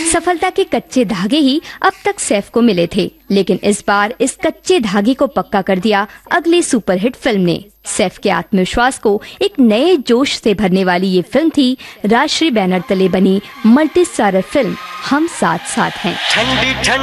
सफलता के कच्चे धागे ही अब तक सैफ को मिले थे, लेकिन इस बार इस कच्चे धागे को पक्का कर दिया अगली सुपरहिट फिल्म ने। सैफ के आत्मविश्वास को एक नए जोश से भरने वाली ये फिल्म थी राजश्री बैनर तले बनी मल्टी स्टारर फिल्म हम साथ साथ हैं।